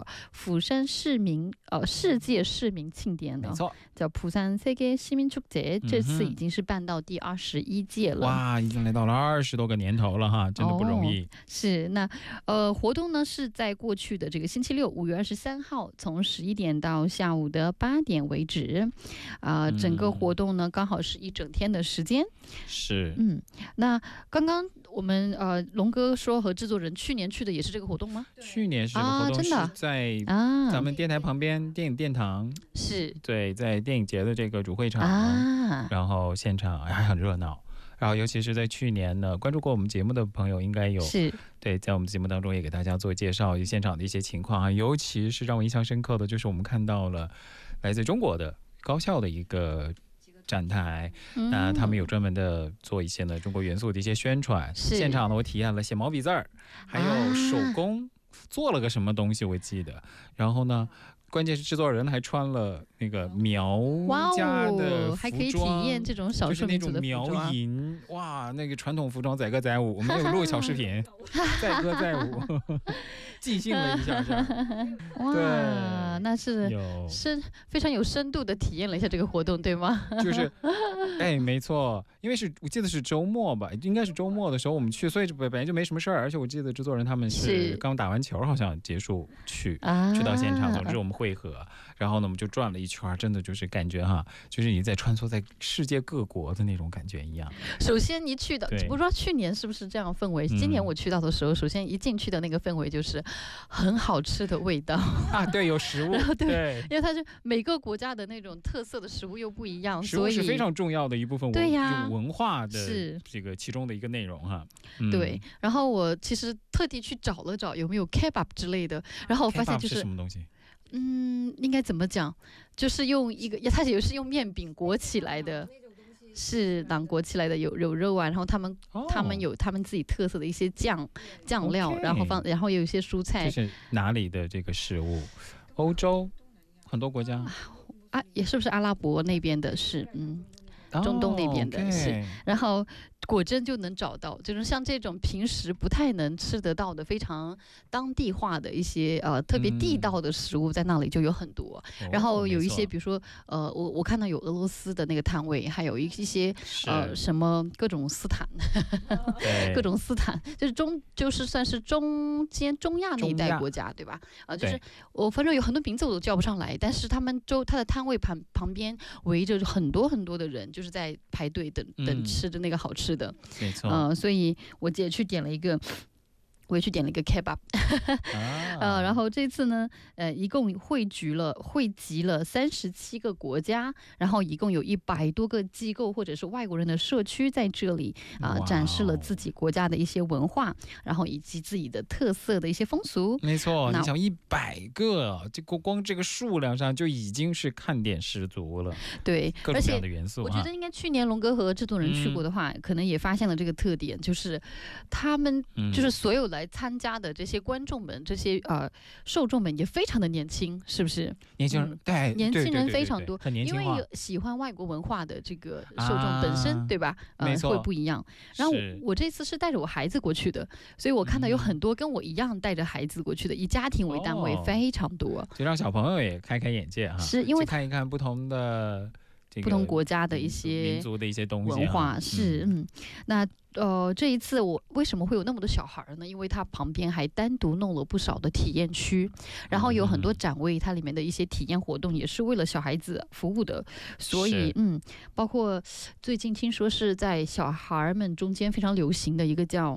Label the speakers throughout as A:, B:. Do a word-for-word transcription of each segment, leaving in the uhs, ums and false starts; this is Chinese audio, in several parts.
A: 做釜山市民呃世界市民庆典呢，
B: 没错，
A: 叫釜山世界市民축제，这次已经是办到第二十一届了。
B: 哇，已经来到了二十多个年头了哈，真的不容易。
A: 哦、是那呃活动呢是在过去的这个星期六五月二十三号，从十一点到下午的八点为止，啊、呃，整个活动呢、嗯、刚好是一整天的时间。
B: 是，
A: 嗯，那刚刚我们呃龙哥说和制作人去年去的也是这个活动吗？
B: 去年是这个活动、啊、是在咱们电台旁边电影殿堂，
A: 是
B: 对，在电影节的这个主会场、
A: 啊、然
B: 后现场还很热闹。然后尤其是在去年呢，关注过我们节目的朋友应该有，
A: 是
B: 对，在我们节目当中也给大家做介绍现场的一些情况啊，尤其是让我印象深刻的就是我们看到了来自中国的高校的一个展台，
A: 嗯、
B: 那他们有专门的做一些呢中国元素的一些宣传。现场呢，我体验了写毛笔字儿，还有手工、啊、做了个什么东西我记得，然后呢。关键是制作人还穿了那个苗家的服装、
A: 哦、还可以体验这种少数民族的服装，
B: 就是那种苗银，哇，那个传统服装载歌载舞，我们有录小视频，载歌载舞，即兴了一下下，
A: 哇，那是是非常有深度的体验了一下这个活动，对吗？
B: 就是，哎，没错，因为是我记得是周末吧，应该是周末的时候我们去，所以本来就没什么事儿，而且我记得制作人他们是刚打完球，好像结束去、啊、去到现场，总之我们会。汇合，然后呢，我们就转了一圈，真的就是感觉哈，就是你在穿梭在世界各国的那种感觉一样。
A: 首先一去的，不知道去年是不是这样氛围？今年我去到的时候，首先一进去的那个氛围就是很好吃的味道
B: 啊，对，有食物，
A: 对，对，因为它是每个国家的那种特色的食物又不一样，
B: 食物是非常重要的一部分，
A: 对呀，
B: 文化的这个其中的一个内容哈。
A: 嗯、对，然后我其实特地去找了找有没有 kebab 之类的，然后我发现就是、
B: 啊、是什么东西？
A: 嗯，应该怎么讲？就是用一个，它也是用面饼裹起来的，是囊裹起来的，有有肉啊，然后他们、哦、他们有他们自己特色的一些酱酱料，
B: okay,
A: 然后放，然后有一些蔬菜。
B: 这是哪里的这个食物？欧洲很多国家
A: 啊，也是不是阿拉伯那边的是？嗯。中东那边的是、oh, okay. 然后果真就能找到，就是像这种平时不太能吃得到的非常当地化的一些呃特别地道的食物，在那里就有很多、嗯、然后有一些比如说呃我我看到有俄罗斯的那个摊位，还有一些呃什么各种斯坦各种斯坦，就是中就是算是中间中亚那一带国家，对吧？呃就是我反正有很多名字我都叫不上来，但是他们周他的摊位旁旁边围着很多很多的人，就是在排队等等吃的那个好吃的。
B: 没错，
A: 呃，所以我也去点了一个，我也去点了一个 kebab， 啊、呃，然后这次呢，呃，一共汇聚了汇集了三十七个国家，然后一共有一百多个机构或者是外国人的社区在这里啊、呃，展示了自己国家的一些文化，然后以及自己的特色的一些风俗。
B: 没错，你想一百个，这个光这个数量上就已经是看点十足了。
A: 对，
B: 各种各样的元素。
A: 我觉得应该去年龙哥和制作人去过的话，嗯、可能也发现了这个特点，就是他们就是所有来参加的这些观众们，这些呃受众们也非常的年轻，是不是？
B: 年轻人、嗯、对，
A: 年轻人非常多，
B: 很年轻化，
A: 因为喜欢外国文化的这个受众本身，啊、对吧？呃，
B: 没错，
A: 会不一样。然后 我, 我这次是带着我孩子过去的，所以我看到有很多跟我一样带着孩子过去的，嗯、以家庭为单位，非常多，
B: 哦、就让小朋友也开开眼界哈。
A: 是因为
B: 看一看不同的。
A: 不同国家的一些
B: 民族的一些东西、啊、
A: 文化是 嗯, 嗯，那呃这一次我为什么会有那么多小孩呢？因为它旁边还单独弄了不少的体验区，然后有很多展位，它里面的一些体验活动也是为了小孩子服务的，所以嗯，包括最近听说是在小孩们中间非常流行的一个叫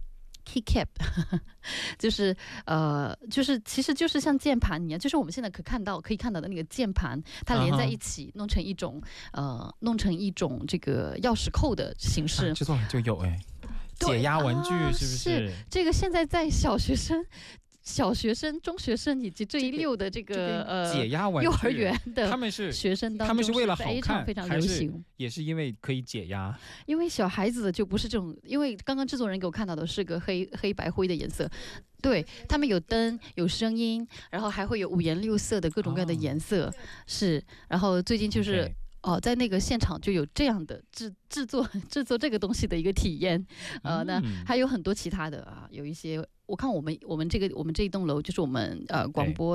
A: keycap 就是呃就是其实就是像键盘一样，就是我们现在可看到可以看到的那个键盘，它连在一起弄成一种呃弄成一种这个钥匙扣的形式，
B: 制作人就有哎，解压玩具是不是？
A: 啊、是这个现在在小学生。小学生、中学生以及这一溜的这个、这个、呃
B: 解压玩具，
A: 幼儿园的
B: 他们是
A: 学生当中，
B: 他们是为了好看，
A: 非常非常流行，
B: 也是因为可以解压。
A: 因为小孩子的就不是这种，因为刚刚制作人给我看到的是个黑黑白灰的颜色，对他们有灯、有声音，然后还会有五颜六色的各种各样的颜色，哦、是。然后最近就是。Okay.哦，在那个现场就有这样的制制作制作这个东西的一个体验，呃，那还有很多其他的啊，有一些我看我们我们这个我们这一栋楼就是我们呃广播。